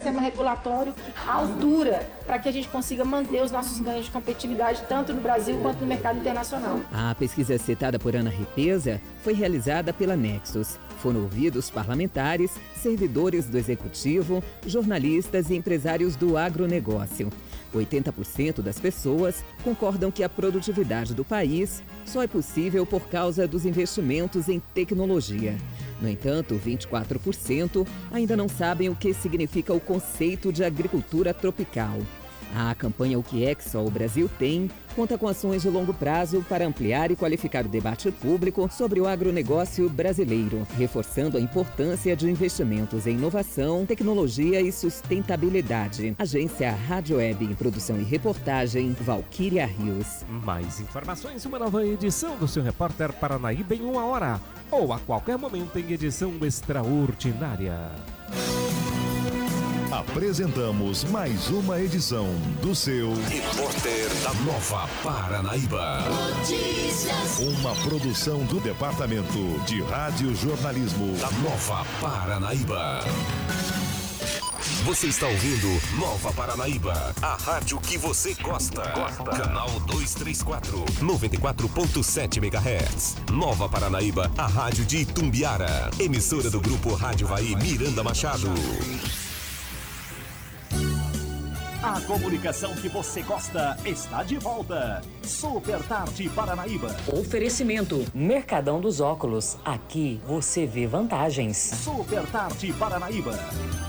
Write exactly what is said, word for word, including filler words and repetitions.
sistema regulatório à altura para que a gente consiga manter os nossos ganhos de competitividade tanto no Brasil quanto no mercado internacional. A pesquisa citada por Ana Repesa foi realizada pela Nexus. Foram ouvidos parlamentares, servidores do Executivo, jornalistas e empresários do agronegócio. oitenta por cento das pessoas concordam que a produtividade do país só é possível por causa dos investimentos em tecnologia. No entanto, vinte e quatro por cento ainda não sabem o que significa o conceito de agricultura tropical. A campanha O Que É Que Só o Brasil Tem conta com ações de longo prazo para ampliar e qualificar o debate público sobre o agronegócio brasileiro, reforçando a importância de investimentos em inovação, tecnologia e sustentabilidade. Agência Rádio Web, produção e reportagem, Valquíria Rios. Mais informações, uma nova edição do seu Repórter Paranaíba em uma hora, ou a qualquer momento em edição extraordinária. Apresentamos mais uma edição do seu Repórter da Nova Paranaíba. Notícias. Uma produção do Departamento de Rádio Jornalismo da Nova Paranaíba. Você está ouvindo Nova Paranaíba, a rádio que você gosta. gosta. Canal duzentos e trinta e quatro, noventa e quatro ponto sete megahertz. Nova Paranaíba, a rádio de Itumbiara. Emissora do grupo Rádio Vai Miranda Machado. A comunicação que você gosta está de volta. Super Tarde Paranaíba. Oferecimento Mercadão dos Óculos. Aqui você vê vantagens. Super Tarde Paranaíba.